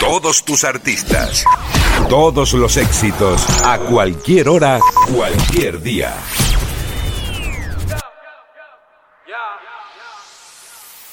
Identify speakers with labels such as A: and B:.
A: Todos tus artistas, todos los éxitos, a cualquier hora, cualquier día.